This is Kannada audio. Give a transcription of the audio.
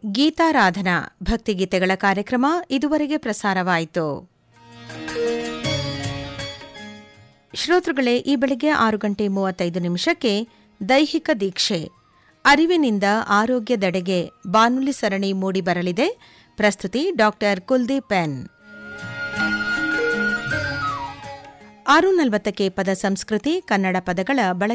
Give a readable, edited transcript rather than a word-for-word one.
ಗೀತಾರಾಧನಾ ಭಕ್ತಿಗೀತೆಗಳ ಕಾರ್ಯಕ್ರಮ ಇದುವರೆಗೆ ಪ್ರಸಾರವಾಯಿತು. ಶ್ರೋತೃಗಳೇ, ಈ ಬೆಳಗ್ಗೆ 6:35 ದೈಹಿಕ ದೀಕ್ಷೆ ಅರಿವಿನಿಂದ ಆರೋಗ್ಯದೆಡೆಗೆ ಬಾನುಲಿ ಸರಣಿ ಮೂಡಿಬರಲಿದೆ. ಪ್ರಸ್ತುತಿ ಡಾ ಕುಲ್ದೀಪ್ ಎನ್. 6:40 ಪದ ಸಂಸ್ಕೃತಿ, ಕನ್ನಡ ಪದಗಳ ಬಳಕೆ